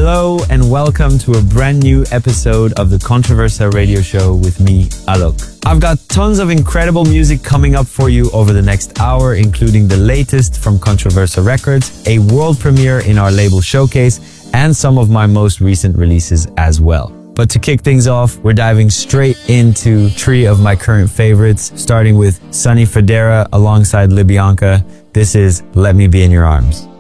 Hello and welcome to a brand new episode of the Controversa radio show with me, Alok. I've got tons of incredible music coming up for you over the next hour, including the latest from Controversa Records, a world premiere in our label showcase, and some of my most recent releases as well. But to kick things off, we're diving straight into three of my current favorites, starting with Sonny Fodera alongside Libyanka. This is Let Me Be in Your Arms.